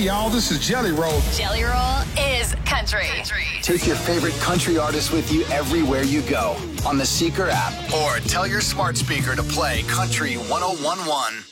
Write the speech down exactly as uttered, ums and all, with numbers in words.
Hey, y'all, this is Jelly Roll. Jelly Roll is country. country. Take your favorite country artist with you everywhere you go on the Seeker app or tell your smart speaker to play Country one oh one one.